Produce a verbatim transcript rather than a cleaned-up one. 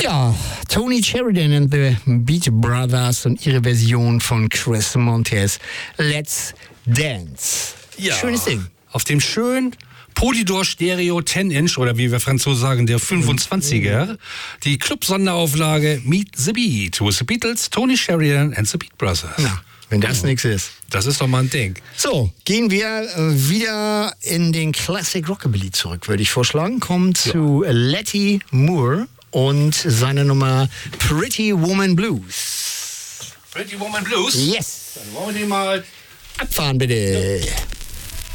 Ja, Tony Sheridan and the Beat Brothers und ihre Version von Chris Montez, Let's Dance. Ja. Schönes Ding. Auf dem schönen Polydor Stereo zehn Inch oder wie wir Franzosen sagen, der fünfundzwanziger. Die Club-Sonderauflage Meet the Beat with the Beatles, Tony Sheridan and the Beat Brothers. Na, wenn das nichts ist. Das ist doch mal ein Ding. So, gehen wir äh, wieder in den Classic Rockabilly zurück, würde ich vorschlagen. Kommen zu Letty Moore und seine Nummer Pretty Woman Blues. Pretty Woman Blues? Yes. Dann wollen wir den mal abfahren, bitte. Ja.